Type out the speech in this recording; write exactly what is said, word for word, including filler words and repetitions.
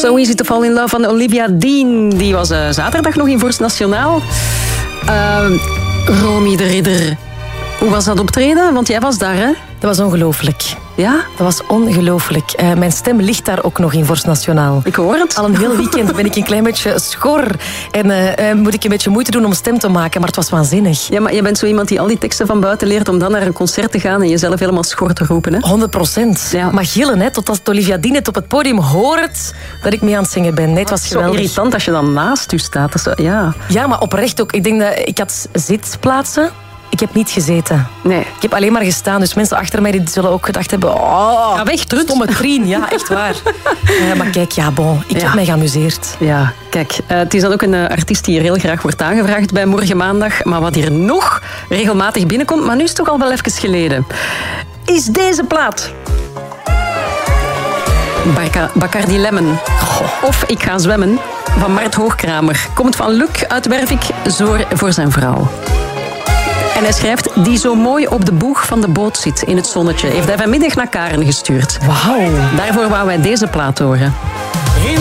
So Easy to Fall in Love van Olivia Dean. Die was uh, zaterdag nog in Vorst Nationaal. Uh, Romy de Ridder. Hoe was dat optreden? Want jij was daar, hè? Dat was ongelooflijk. Ja? Dat was ongelooflijk. Uh, mijn stem ligt daar ook nog in Vorst Nationaal. Ik hoor het. Al een heel weekend ben ik een klein beetje schor. En uh, uh, moet ik een beetje moeite doen om stem te maken. Maar het was waanzinnig. Ja, maar je bent zo iemand die al die teksten van buiten leert om dan naar een concert te gaan en jezelf helemaal schor te roepen, hè? honderd procent. Ja. Maar gillen, hè, totdat Olivia Dean het op het podium hoort dat ik mee aan het zingen ben. Nee, het was geweldig. Zo irritant als je dan naast u staat. Dat is, ja. ja, maar oprecht ook. Ik denk dat ik had zitplaatsen. Ik heb niet gezeten. Nee. Ik heb alleen maar gestaan. Dus mensen achter mij die zullen ook gedacht hebben... Oh, ja, weg, trut. Stomme trien. Ja, echt waar. uh, maar kijk, ja, bon. Ik ja. heb mij geamuseerd. Ja, kijk. Uh, het is dan ook een uh, artiest die hier heel graag wordt aangevraagd bij Morgen Maandag. Maar wat hier nog regelmatig binnenkomt, maar nu is het toch al wel even geleden, is deze plaat. Barca, Bacardi Lemon. Goh. Of Ik ga zwemmen van Mart Hoogkramer. Komt van Luc uit Wervik, zoor voor zijn vrouw. En hij schrijft, die zo mooi op de boeg van de boot zit in het zonnetje. Heeft hij vanmiddag naar Karen gestuurd. Wauw. Daarvoor wou wij deze plaat horen.